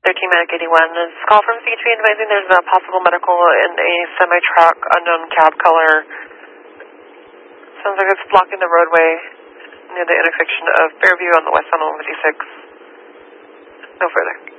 13 Medic 81. This is call from C3 advising there's a possible medical in a semi-truck, unknown cab color. Sounds like it's blocking the roadway near the intersection of Fairview on the west side of 156. No further.